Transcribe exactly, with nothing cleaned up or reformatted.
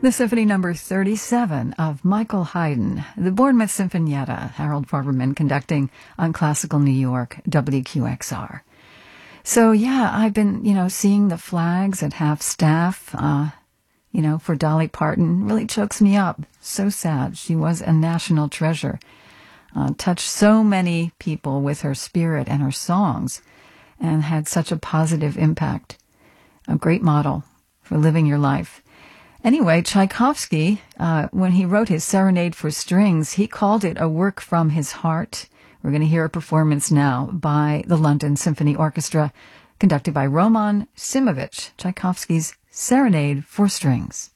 The Symphony Number thirty-seven of Michael Haydn, the Bournemouth Sinfonietta, Harold Farberman conducting on Classical New York, W Q X R. So yeah, I've been, you know, seeing the flags at half staff, uh, you know, for Dolly Parton. Really chokes me up. So sad. She was a national treasure. Uh, touched so many people with her spirit and her songs and had such a positive impact. A great model for living your life. Anyway, Tchaikovsky, uh, when he wrote his Serenade for Strings, he called it a work from his heart. We're going to hear a performance now by the London Symphony Orchestra, conducted by Roman Simovich, Tchaikovsky's Serenade for Strings.